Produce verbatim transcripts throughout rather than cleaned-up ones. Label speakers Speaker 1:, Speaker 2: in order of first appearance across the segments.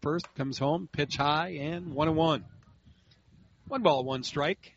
Speaker 1: first, comes home, pitch high, and one and one. One ball, one strike.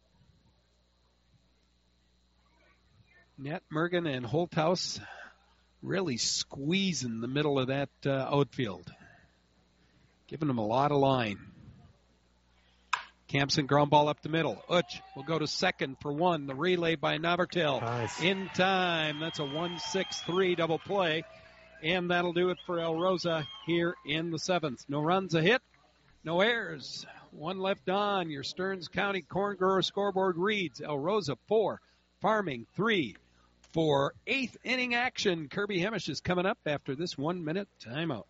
Speaker 1: Nat Mergen and Holthaus really squeezing the middle of that uh, outfield, giving them a lot of line. Campson ground ball up the middle. Utch will go to second for one. The relay by Novertil.
Speaker 2: Nice.
Speaker 1: In time. That's a one six three double play. And that'll do it for El Rosa here in the seventh. No runs, a hit, no errors. One left on. Your Stearns County Corn Grower scoreboard reads El Rosa four, Farming three. For eighth inning action, Kirby Hemish is coming up after this one-minute timeout.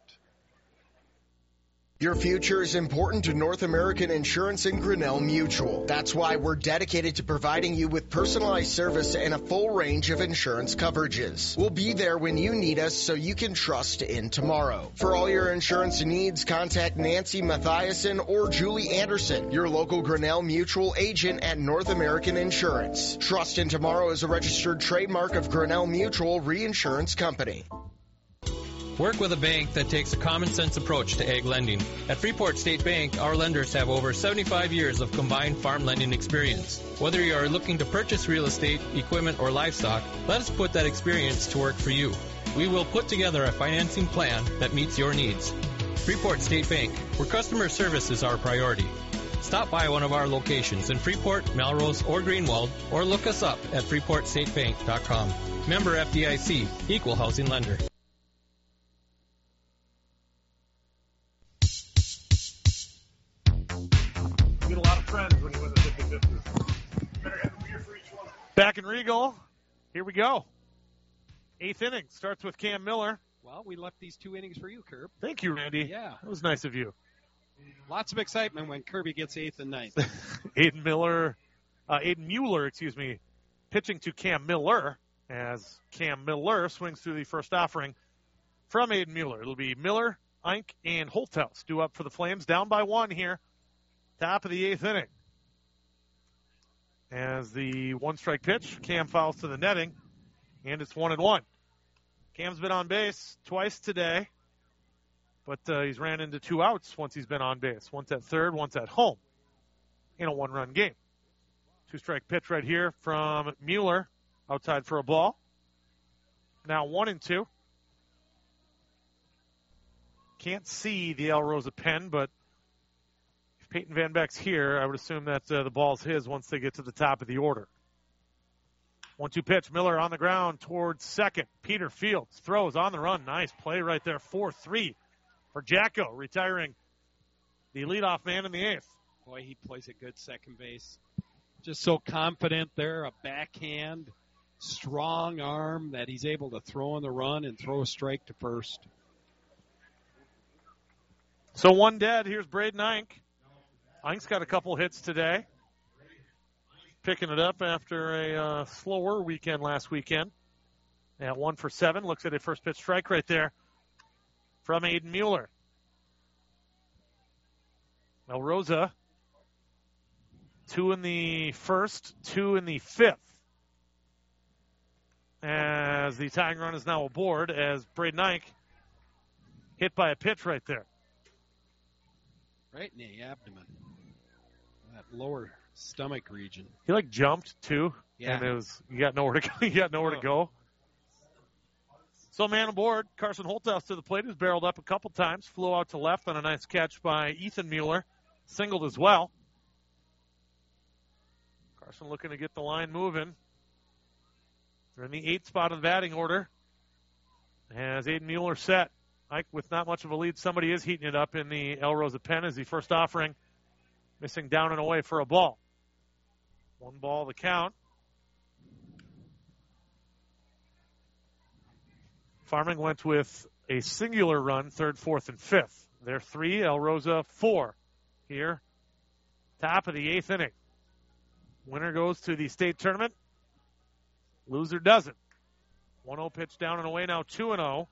Speaker 3: Your future is important to North American Insurance and Grinnell Mutual. That's why we're dedicated to providing you with personalized service and a full range of insurance coverages. We'll be there when you need us so you can trust in tomorrow. For all your insurance needs, contact Nancy Mathiasen or Julie Anderson, your local Grinnell Mutual agent at North American Insurance. Trust in Tomorrow is a registered trademark of Grinnell Mutual Reinsurance Company.
Speaker 4: Work with a bank that takes a common-sense approach to ag lending. At Freeport State Bank, our lenders have over seventy-five years of combined farm lending experience. Whether you are looking to purchase real estate, equipment, or livestock, let us put that experience to work for you. We will put together a financing plan that meets your needs. Freeport State Bank, where customer service is our priority. Stop by one of our locations in Freeport, Melrose, or Greenwald, or look us up at freeport state bank dot com. Member F D I C, Equal Housing Lender.
Speaker 2: Back in Regal. Here we go. Eighth inning starts with Cam Miller.
Speaker 1: Well, we left these two innings for you, Kirby.
Speaker 2: Thank you, Randy.
Speaker 1: Yeah.
Speaker 2: That was nice of you.
Speaker 1: Lots of excitement when Kirby gets eighth and ninth.
Speaker 2: Aiden Miller, uh, Aiden Mueller, excuse me, pitching to Cam Miller as Cam Miller swings through the first offering from Aiden Mueller. It'll be Miller, Eink, and Holthaus due up for the Flames. Down by one here. Top of the eighth inning. As the one-strike pitch, Cam fouls to the netting, and it's one and one. Cam's been on base twice today, but uh, he's ran into two outs once he's been on base. Once at third, once at home in a one-run game. Two-strike pitch right here from Mueller, outside for a ball. Now one and two. Can't see the El Rosa pen, but Peyton Van Beck's here, I would assume that uh, the ball's his once they get to the top of the order. one two pitch, Miller on the ground towards second. Peter Fields throws on the run. Nice play right there, four three for Jacko, retiring the leadoff man in the eighth.
Speaker 1: Boy, he plays a good second base. Just so confident there, a backhand, strong arm that he's able to throw on the run and throw a strike to first.
Speaker 2: So one dead. Here's Braden Eink. Eink's got a couple hits today. Picking it up after a uh, slower weekend last weekend. At one for seven. Looks at a first pitch strike right there from Aiden Mueller. El Rosa, two in the first, two in the fifth. As the tying run is now aboard as Braden Eink hit by a pitch right there.
Speaker 1: Right in the abdomen. That lower stomach region.
Speaker 2: He like jumped too.
Speaker 1: Yeah.
Speaker 2: And it was you got nowhere to go. You got nowhere
Speaker 1: oh.
Speaker 2: to go. So man aboard, Carson Holthaus to the plate, who's barreled up a couple times, flew out to left on a nice catch by Ethan Mueller, singled as well. Carson looking to get the line moving. They're in the eighth spot of the batting order. As Aiden Mueller set. Ike with not much of a lead. Somebody is heating it up in the El Rosa pen as the first offering. Missing down and away for a ball. One ball the count. Farming went with a singular run, third, fourth, and fifth. They're three, El Rosa four. Here, top of the eighth inning. Winner goes to the state tournament. Loser doesn't. one oh pitch down and away, now two and oh.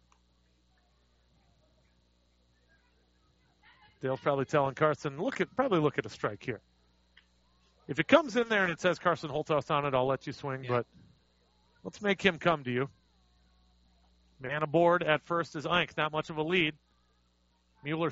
Speaker 2: Dale's probably telling Carson, look at probably look at a strike here. If it comes in there and it says Carson Holthaus on it, I'll let you swing, yeah. But let's make him come to you. Man aboard at first is Eink, not much of a lead. Mueller